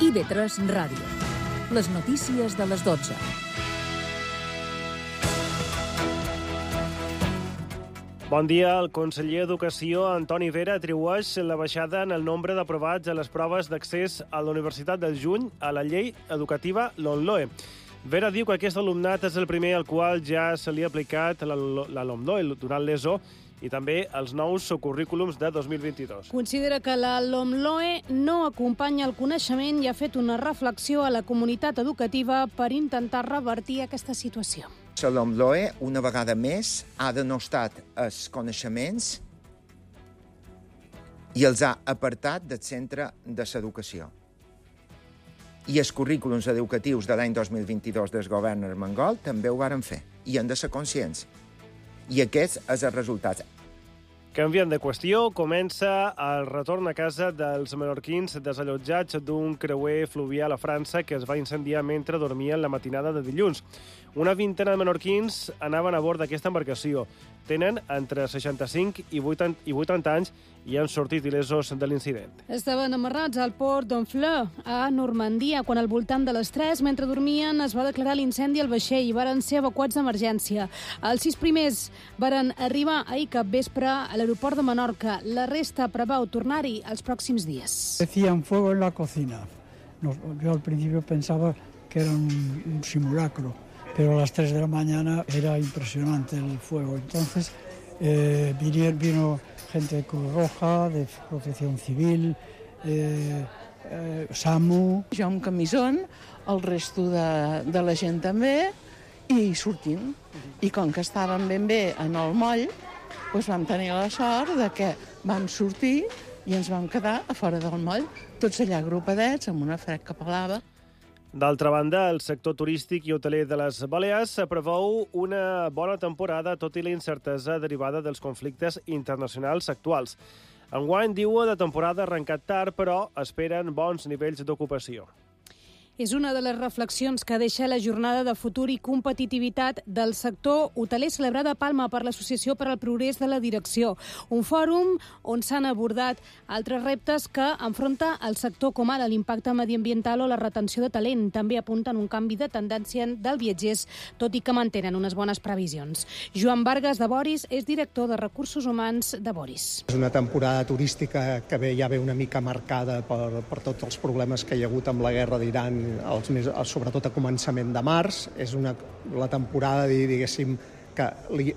IB3 Ràdio. Les notícies de les 12. Bon dia. El conseller d'Educació, Antoni Vera, atribueix la baixada en el nombre d'aprovats a les proves d'accés a la Universitat del Juny a la llei educativa LOMLOE. Vera diu que aquest alumnat és el primer al qual ja se li ha aplicat la LOMLOE durant l'ESO i també els nous currículums de 2022. Considera que la LOMLOE no acompanya el coneixement i ha fet una reflexió a la comunitat educativa per intentar revertir aquesta situació. La LOMLOE, una vegada més, ha denostat els coneixements i els ha apartat del centre de l'educació. I els currículums educatius de l'any 2022 del govern armengol també ho varen fer, i han de ser conscients. I aquests són els resultats. Canviant de qüestió, comença el retorn a casa dels menorquins desallotjats d'un creuer fluvial a França que es va incendiar mentre dormien la matinada de dilluns. Una vintena de menorquins anaven a bord d'aquesta embarcació. Tenen entre 65 i 80 anys i han sortit il·lesos de l'incident. Estaven amarrats al port d'Honfleur, a Normandia, quan al voltant de les 3, mentre dormien, es va declarar l'incendi al vaixell i varen ser evacuats d'emergència. Els 6 primers varen arribar ahir capvespre a l'aeroport de Menorca. La resta preveu tornar-hi els pròxims dies. Decían fuego en la cocina. Yo al principio pensaba que era un simulacro, pero a las 3 de la mañana era impresionante el fuego. Entonces vino gente de Cruz Roja, de Protección Civil, SAMU. Jo amb camisón, el resto de la gent també, i sortint. I com que estàvem ben bé en el moll, doncs vam tenir la sort de que vam sortir i ens vam quedar a fora del moll, tots allà agrupadets, amb una fred que pelava. D'altra banda, el sector turístic i hoteler de les Balears preveu una bona temporada, tot i la incertesa derivada dels conflictes internacionals actuals. Enguany, diu, la temporada ha arrencat tard, però esperen bons nivells d'ocupació. És una de les reflexions que deixa la jornada de futur i competitivitat del sector hoteler celebrada a Palma per l'Associació per al Progrés de la Direcció. Un fòrum on s'han abordat altres reptes que enfronta el sector, com ara l'impacte mediambiental o la retenció de talent. També apunten un canvi de tendència dels viatgers, tot i que mantenen unes bones previsions. Joan Vargas, de Boris, és director de Recursos Humans de Boris. És una temporada turística que ja ve una mica marcada per tots els problemes que hi ha hagut amb la guerra d'Iran, sobretot a començament de març. És la temporada, diguéssim, que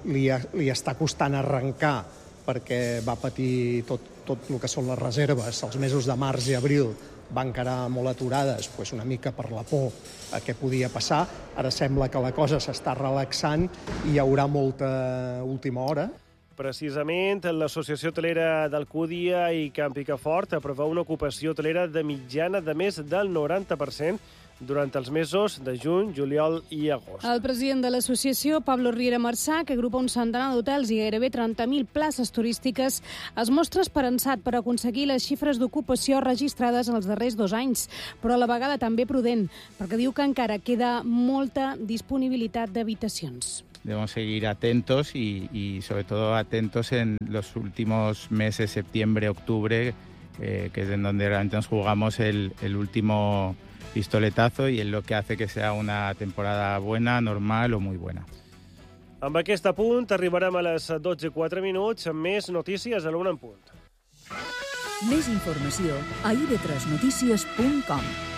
li està costant arrencar perquè va patir tot el que són les reserves. Els mesos de març i abril van quedar molt aturades, una mica per la por a què podia passar. Ara sembla que la cosa s'està relaxant i hi haurà molta última hora. Precisament, l'Associació Hotelera d'Alcúdia i Camp Picafort preveu una ocupació hotelera de mitjana de més del 90% durant els mesos de juny, juliol i agost. El president de l'associació, Pablo Riera Marçà, que agrupa un centenar d'hotels i gairebé 30.000 places turístiques, es mostra esperançat per aconseguir les xifres d'ocupació registrades els darrers 2 anys, però a la vegada també prudent, perquè diu que encara queda molta disponibilitat d'habitacions. Debemos seguir atentos y sobre todo atentos en los últimos meses, septiembre, octubre, que es en donde realmente nos jugamos el último pistoletazo y es lo que hace que sea una temporada buena, normal o muy buena. Amb aquest apunt arribarem a les 12:04 amb més notícies a l'1 en punt. Més informació a ib3notícies.com.